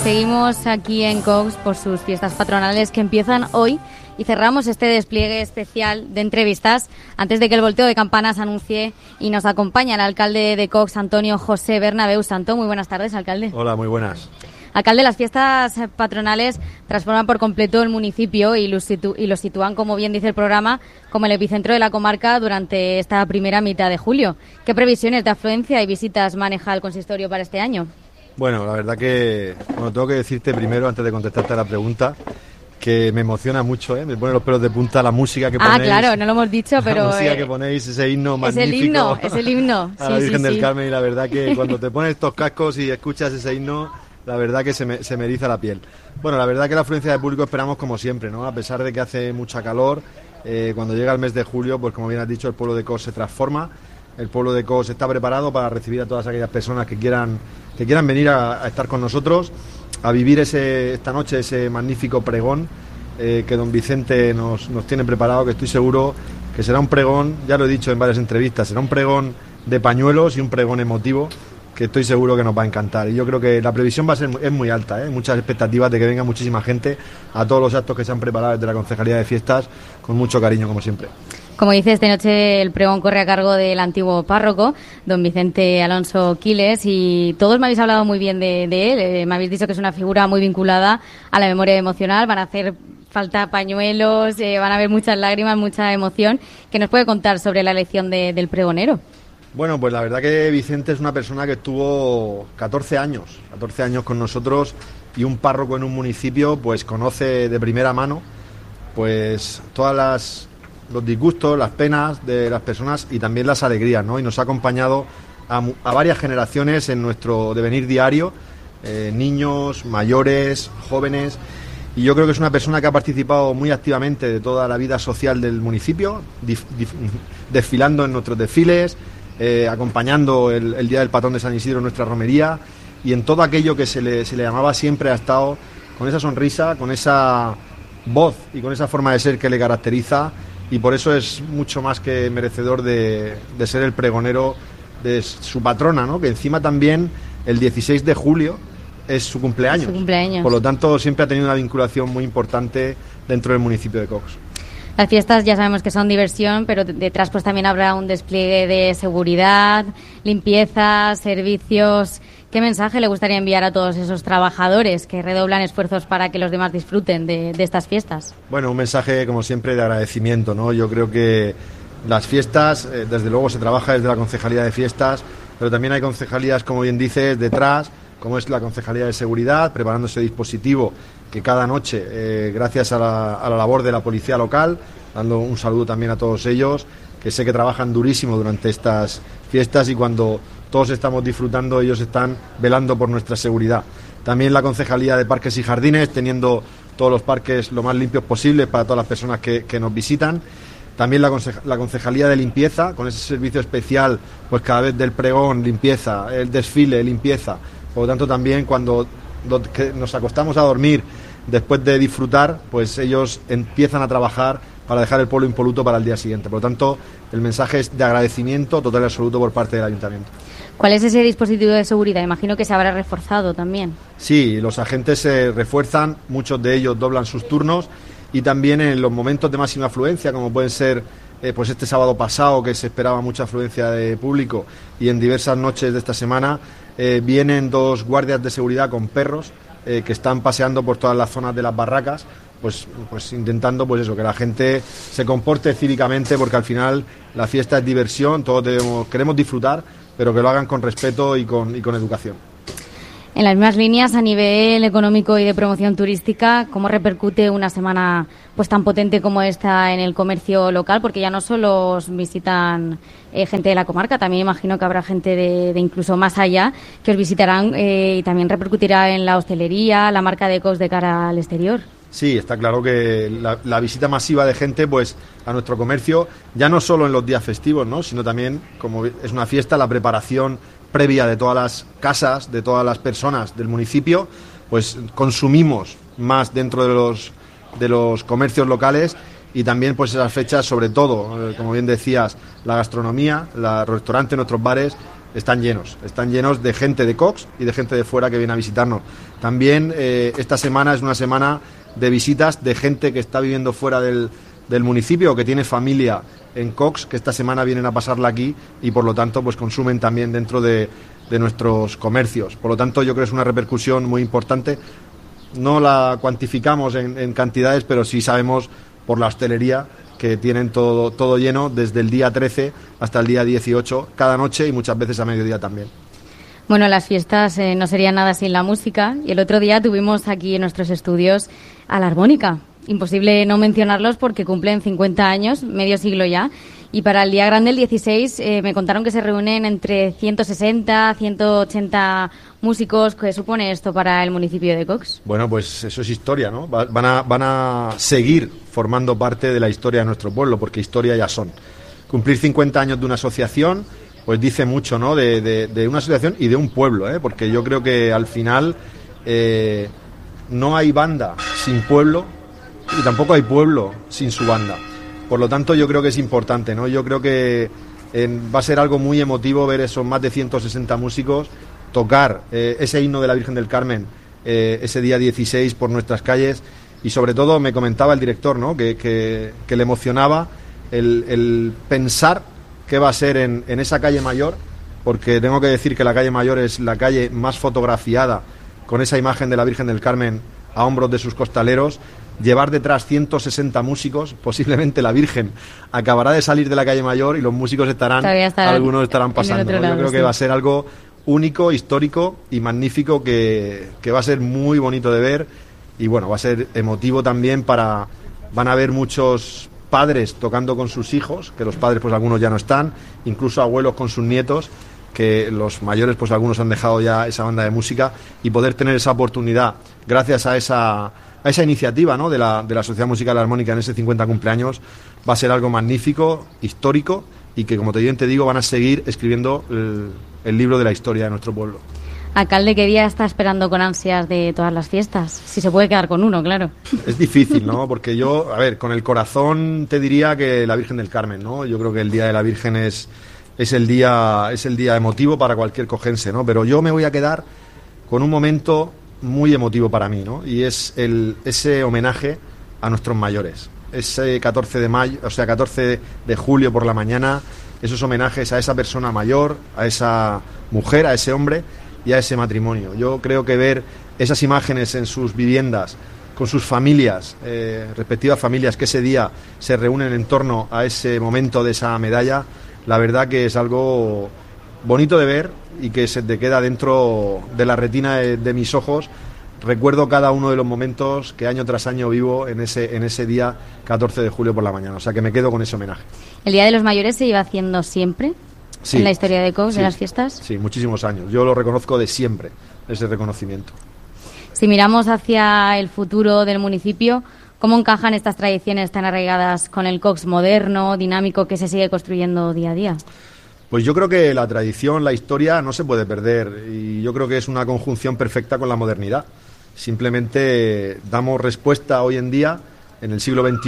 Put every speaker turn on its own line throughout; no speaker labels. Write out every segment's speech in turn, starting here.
Seguimos aquí en Cox por sus fiestas patronales que empiezan hoy y cerramos este despliegue especial de entrevistas antes de que el volteo de campanas anuncie, y nos acompaña el alcalde de Cox, Antonio José Bernabeu Santo. Muy buenas tardes, alcalde.
Hola, muy buenas.
Alcalde, las fiestas patronales transforman por completo el municipio y lo sitúan, como bien dice el programa, como el epicentro de la comarca durante esta primera mitad de julio. ¿Qué previsiones de afluencia y visitas maneja el consistorio para este año?
Bueno, la verdad que tengo que decirte primero, antes de contestarte a la pregunta, que me emociona mucho, me pone los pelos de punta la música que ponéis.
Claro, no lo hemos dicho, pero...
La música que ponéis, ese himno magnífico.
Es el himno.
A la Virgen del Carmen, y la verdad que cuando te pones estos cascos y escuchas ese himno, la verdad que se me eriza la piel. Bueno, la verdad que la afluencia de público esperamos como siempre, ¿no? A pesar de que hace mucha calor, cuando llega el mes de julio, pues como bien has dicho, el pueblo de Cox se transforma. El pueblo de Cox está preparado para recibir a todas aquellas personas que quieran venir a estar con nosotros, a vivir esta noche ese magnífico pregón que don Vicente nos tiene preparado, que estoy seguro que será un pregón, ya lo he dicho en varias entrevistas, será un pregón de pañuelos y un pregón emotivo que estoy seguro que nos va a encantar. Y yo creo que la previsión es muy alta, hay muchas expectativas de que venga muchísima gente a todos los actos que se han preparado desde la Concejalía de Fiestas, con mucho cariño, como siempre.
Como dice, esta noche el pregón corre a cargo del antiguo párroco, don Vicente Alonso Quiles, y todos me habéis hablado muy bien de él. Me habéis dicho que es una figura muy vinculada a la memoria emocional. Van a hacer falta pañuelos, van a haber muchas lágrimas, mucha emoción. ¿Qué nos puede contar sobre la elección del pregonero?
Bueno, pues la verdad que Vicente es una persona que estuvo 14 años con nosotros, y un párroco en un municipio pues conoce de primera mano pues todas los disgustos, las penas de las personas y también las alegrías, ¿no? Y nos ha acompañado a varias generaciones en nuestro devenir diario, niños, mayores, jóvenes, y yo creo que es una persona que ha participado muy activamente de toda la vida social del municipio, desfilando en nuestros desfiles, acompañando el Día del Patrón de San Isidro en nuestra romería, y en todo aquello que se le llamaba siempre ha estado con esa sonrisa, con esa voz y con esa forma de ser que le caracteriza, y por eso es mucho más que merecedor de ser el pregonero de su patrona, ¿no? Que encima también el 16 de julio es su cumpleaños. Por lo tanto, siempre ha tenido una vinculación muy importante dentro del municipio de Cox.
Las fiestas ya sabemos que son diversión, pero detrás pues también habrá un despliegue de seguridad, limpieza, servicios. ¿Qué mensaje le gustaría enviar a todos esos trabajadores que redoblan esfuerzos para que los demás disfruten de estas fiestas?
Bueno, un mensaje, como siempre, de agradecimiento, ¿no? Yo creo que las fiestas, desde luego se trabaja desde la Concejalía de Fiestas, pero también hay concejalías, como bien dices, detrás, como es la Concejalía de Seguridad, preparando ese dispositivo que cada noche, gracias a la labor de la policía local, dando un saludo también a todos ellos, que sé que trabajan durísimo durante estas fiestas, y cuando todos estamos disfrutando, ellos están velando por nuestra seguridad. También la Concejalía de Parques y Jardines, teniendo todos los parques lo más limpios posibles para todas las personas que nos visitan. También la Concejalía de Limpieza, con ese servicio especial, pues cada vez del pregón, limpieza, el desfile, limpieza. Por lo tanto, también cuando nos acostamos a dormir, después de disfrutar, pues ellos empiezan a trabajar para dejar el pueblo impoluto para el día siguiente. Por lo tanto, el mensaje es de agradecimiento total y absoluto por parte del Ayuntamiento.
¿Cuál es ese dispositivo de seguridad? Imagino que se habrá reforzado también.
Sí, los agentes se refuerzan, muchos de ellos doblan sus turnos, y también en los momentos de máxima afluencia, como pueden ser pues este sábado pasado, que se esperaba mucha afluencia de público, y en diversas noches de esta semana, vienen 2 guardias de seguridad con perros que están paseando por todas las zonas de las barracas, pues intentando pues eso, que la gente se comporte cívicamente, porque al final la fiesta es diversión, todos queremos disfrutar, pero que lo hagan con respeto y con educación.
En las mismas líneas, a nivel económico y de promoción turística, ¿cómo repercute una semana pues tan potente como esta en el comercio local? Porque ya no solo os visitan gente de la comarca, también imagino que habrá gente de incluso más allá que os visitarán, y también repercutirá en la hostelería, la marca de Cox de cara al exterior.
Sí, está claro que la visita masiva de gente pues a nuestro comercio, ya no solo en los días festivos, ¿no?, sino también, como es una fiesta, la preparación previa de todas las casas, de todas las personas del municipio, pues consumimos más dentro de los comercios locales, y también pues esas fechas, sobre todo, como bien decías, la gastronomía, los restaurantes, nuestros bares, están llenos de gente de Cox y de gente de fuera que viene a visitarnos. También esta semana es una semana de visitas de gente que está viviendo fuera del municipio o que tiene familia en Cox, que esta semana vienen a pasarla aquí y por lo tanto pues consumen también dentro de nuestros comercios. Por lo tanto yo creo que es una repercusión muy importante. No la cuantificamos en cantidades, pero sí sabemos por la hostelería que tienen todo lleno desde el día 13 hasta el día 18 cada noche y muchas veces a mediodía también.
Bueno, las fiestas no serían nada sin la música y el otro día tuvimos aquí en nuestros estudios a la Armónica. Imposible no mencionarlos porque cumplen 50 años, medio siglo ya. Y para el Día Grande, el 16, me contaron que se reúnen entre 160, 180 músicos. ¿Qué supone esto para el municipio de Cox?
Bueno, pues eso es historia, ¿no? Van a seguir formando parte de la historia de nuestro pueblo, porque historia ya son. Cumplir 50 años de una asociación, pues dice mucho, ¿no? De una asociación y de un pueblo, ¿eh? Porque yo creo que al final no hay banda sin pueblo y tampoco hay pueblo sin su banda. Por lo tanto, yo creo que es importante, ¿no? Yo creo que va a ser algo muy emotivo ver esos más de 160 músicos tocar ese himno de la Virgen del Carmen ese día 16 por nuestras calles y sobre todo me comentaba el director, ¿no? que le emocionaba el pensar qué va a ser en esa calle mayor, porque tengo que decir que la calle mayor es la calle más fotografiada con esa imagen de la Virgen del Carmen a hombros de sus costaleros. Llevar detrás 160 músicos, posiblemente la Virgen acabará de salir de la calle mayor y los músicos algunos estarán pasando, ¿no? Yo creo que va a ser algo único, histórico y magnífico que va a ser muy bonito de ver y bueno, va a ser emotivo también van a haber muchos padres tocando con sus hijos, que los padres pues algunos ya no están, incluso abuelos con sus nietos, que los mayores pues algunos han dejado ya esa banda de música y poder tener esa oportunidad gracias a esa iniciativa, ¿no? de la Sociedad Musical Armónica en ese 50 cumpleaños va a ser algo magnífico, histórico y que como te digo van a seguir escribiendo el libro de la historia de nuestro pueblo.
Alcalde, ¿qué día está esperando con ansias de todas las fiestas? Si se puede quedar con uno, claro.
Es difícil, ¿no? Porque yo, a ver, con el corazón te diría que la Virgen del Carmen, ¿no? Yo creo que el Día de la Virgen es el día emotivo para cualquier cogense, ¿no? Pero yo me voy a quedar con un momento muy emotivo para mí, ¿no? Y es ese homenaje a nuestros mayores. Ese 14 de mayo, o sea, 14 de julio por la mañana, esos homenajes a esa persona mayor, a esa mujer, a ese hombre y a ese matrimonio. Yo creo que ver esas imágenes en sus viviendas, con sus familias, respectivas familias que ese día se reúnen en torno a ese momento de esa medalla, la verdad que es algo bonito de ver y que se te queda dentro de la retina de mis ojos. Recuerdo cada uno de los momentos que año tras año vivo en ese día 14 de julio por la mañana, o sea que me quedo con ese homenaje.
¿El Día de los Mayores se iba haciendo siempre en la historia de Cox, de las fiestas?
Sí, muchísimos años. Yo lo reconozco de siempre, ese reconocimiento.
Si miramos hacia el futuro del municipio, ¿cómo encajan estas tradiciones tan arraigadas con el Cox moderno, dinámico, que se sigue construyendo día a día?
Pues yo creo que la tradición, la historia no se puede perder y yo creo que es una conjunción perfecta con la modernidad. Simplemente damos respuesta hoy en día, en el siglo XXI,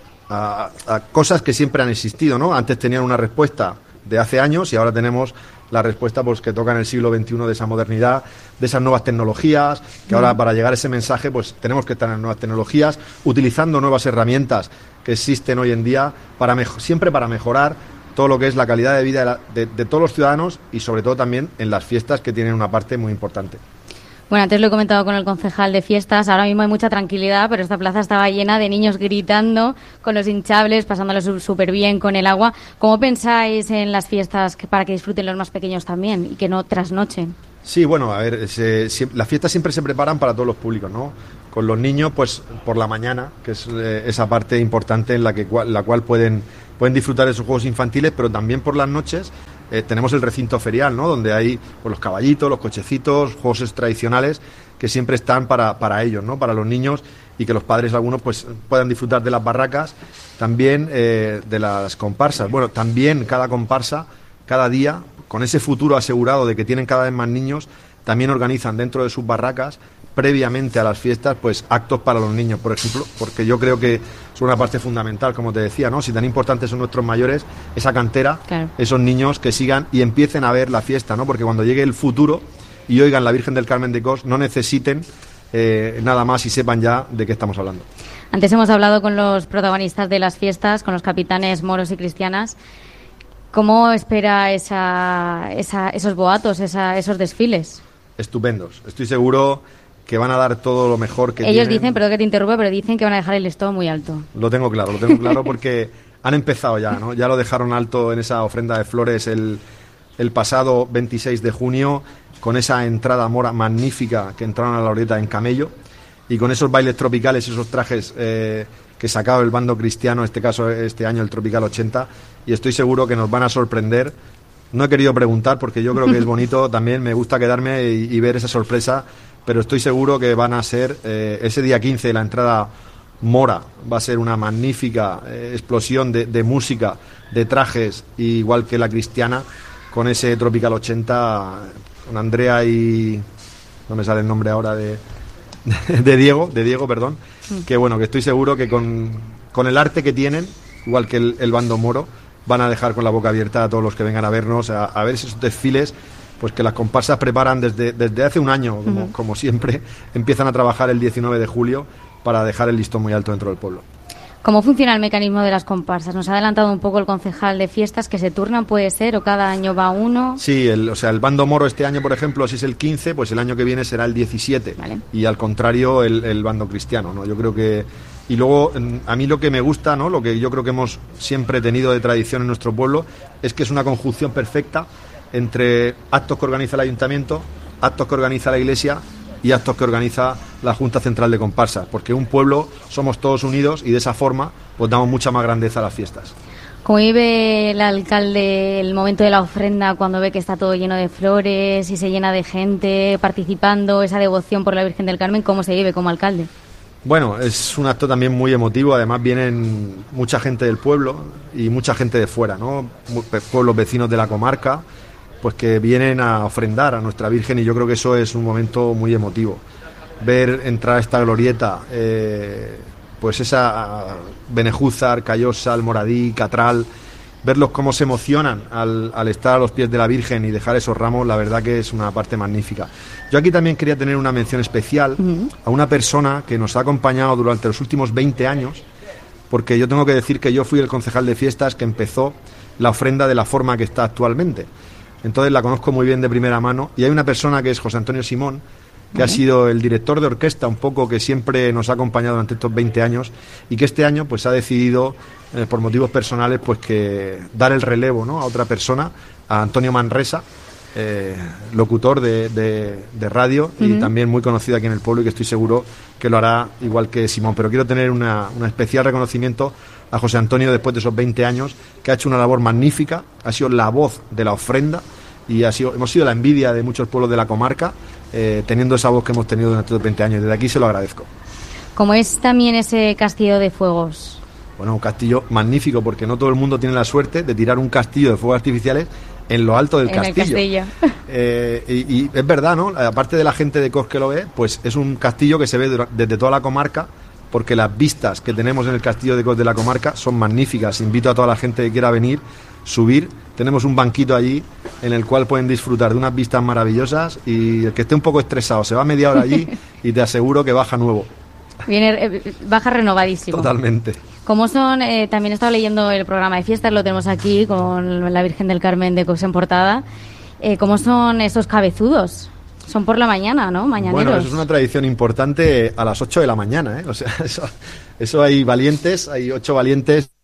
a cosas que siempre han existido, ¿no? Antes tenían una respuesta de hace años y ahora tenemos la respuesta pues que toca en el siglo XXI de esa modernidad, de esas nuevas tecnologías, que ahora para llegar a ese mensaje pues tenemos que estar en nuevas tecnologías, utilizando nuevas herramientas que existen hoy en día siempre para mejorar todo lo que es la calidad de vida de todos los ciudadanos y sobre todo también en las fiestas, que tienen una parte muy importante.
Bueno, antes lo he comentado con el concejal de fiestas, ahora mismo hay mucha tranquilidad, pero esta plaza estaba llena de niños gritando con los hinchables, pasándolo súper bien con el agua. ¿Cómo pensáis en las fiestas para que disfruten los más pequeños también y que no trasnochen?
Sí, bueno, a ver, las fiestas siempre se preparan para todos los públicos, ¿no? Con los niños, pues por la mañana, que es esa parte importante en la cual pueden disfrutar de sus juegos infantiles, pero también por las noches tenemos el recinto ferial, ¿no? Donde hay pues, los caballitos, los cochecitos, juegos tradicionales que siempre están para ellos, ¿no? Para los niños y que los padres algunos pues puedan disfrutar de las barracas, también de las comparsas. Bueno, también cada comparsa, cada día, con ese futuro asegurado de que tienen cada vez más niños, también organizan dentro de sus barracas previamente a las fiestas, pues actos para los niños, por ejemplo, porque yo creo que es una parte fundamental, como te decía, ¿no? Si tan importantes son nuestros mayores, esa cantera, claro, esos niños que sigan y empiecen a ver la fiesta, ¿no? Porque cuando llegue el futuro y oigan la Virgen del Carmen de Cos, no necesiten nada más y sepan ya de qué estamos hablando.
Antes hemos hablado con los protagonistas de las fiestas, con los capitanes moros y cristianas. ¿Cómo espera esos boatos, esos desfiles?
Estupendos. Estoy seguro que van a dar todo lo mejor que
Ellos
tienen.
Dicen, perdón que te interrumpa, pero dicen que van a dejar el listón muy alto.
Lo tengo claro porque han empezado ya, ¿no? Ya lo dejaron alto en esa ofrenda de flores el pasado 26 de junio, con esa entrada mora magnífica que entraron a la glorieta en camello, y con esos bailes tropicales y esos trajes que sacaba el bando cristiano, en este caso este año el Tropical 80, y estoy seguro que nos van a sorprender. No he querido preguntar porque yo creo que es bonito, también me gusta quedarme y ver esa sorpresa, pero estoy seguro que van a ser ese día 15, la entrada mora, va a ser una magnífica explosión de música, de trajes, igual que la cristiana, con ese Tropical 80, con Andrea y... no me sale el nombre ahora de Diego, perdón, que bueno, que estoy seguro que con el arte que tienen, igual que el bando moro, van a dejar con la boca abierta a todos los que vengan a vernos, a ver esos desfiles, pues que las comparsas preparan desde hace un año, como siempre, empiezan a trabajar el 19 de julio para dejar el listón muy alto dentro del pueblo.
¿Cómo funciona el mecanismo de las comparsas? Nos ha adelantado un poco el concejal de fiestas, que se turnan, puede ser, o cada año va uno.
Sí, el bando moro este año, por ejemplo, si es el 15, pues el año que viene será el 17. Vale. Y al contrario, el bando cristiano, ¿no? Yo creo que... Y luego, a mí lo que me gusta, ¿no? Lo que yo creo que hemos siempre tenido de tradición en nuestro pueblo, es que es una conjunción perfecta entre actos que organiza el ayuntamiento, actos que organiza la iglesia y actos que organiza la Junta Central de Comparsas, porque un pueblo somos todos unidos y de esa forma pues damos mucha más grandeza a las fiestas.
¿Cómo vive el alcalde el momento de la ofrenda cuando ve que está todo lleno de flores y se llena de gente participando, esa devoción por la Virgen del Carmen? ¿Cómo se vive como alcalde?
Bueno, es un acto también muy emotivo, además vienen mucha gente del pueblo y mucha gente de fuera, ¿no? Pueblos vecinos de la comarca, pues que vienen a ofrendar a nuestra Virgen, y yo creo que eso es un momento muy emotivo. Ver entrar a esta glorieta, pues esa Benejúzar, Callosa, Almoradí, Catral, verlos cómo se emocionan al estar a los pies de la Virgen y dejar esos ramos, la verdad que es una parte magnífica. Yo aquí también quería tener una mención especial a una persona que nos ha acompañado durante los últimos 20 años, porque yo tengo que decir que yo fui el concejal de fiestas que empezó la ofrenda de la forma que está actualmente. Entonces la conozco muy bien de primera mano, y hay una persona que es José Antonio Simón, que ha sido el director de orquesta un poco, que siempre nos ha acompañado durante estos 20 años, y que este año pues ha decidido, por motivos personales, pues que dar el relevo, ¿no?, a otra persona, a Antonio Manresa, locutor de radio y también muy conocido aquí en el pueblo, y que estoy seguro que lo hará igual que Simón. Pero quiero tener un especial reconocimiento a José Antonio después de esos 20 años, que ha hecho una labor magnífica, ha sido la voz de la ofrenda y hemos sido la envidia de muchos pueblos de la comarca, teniendo esa voz que hemos tenido durante estos 20 años. Desde aquí se lo agradezco.
¿Cómo es también ese castillo de fuegos?
Bueno, un castillo magnífico, porque no todo el mundo tiene la suerte de tirar un castillo de fuegos artificiales en lo alto del castillo. Y es verdad, ¿no? Aparte de la gente de Cos que lo ve, pues es un castillo que se ve desde toda la comarca, porque las vistas que tenemos en el castillo de Cos de la comarca son magníficas. Invito a toda la gente que quiera venir, subir. Tenemos un banquito allí en el cual pueden disfrutar de unas vistas maravillosas, y el que esté un poco estresado se va media hora allí y te aseguro que baja nuevo.
Baja renovadísimo.
Totalmente.
¿Cómo son? También he estado leyendo el programa de fiestas, lo tenemos aquí con la Virgen del Carmen de Cos en portada. ¿Cómo son esos cabezudos? Son por la mañana, ¿no? Mañaneros.
Bueno, eso es una tradición importante a las 8 de la mañana, ¿eh? O sea, eso hay valientes, hay 8 valientes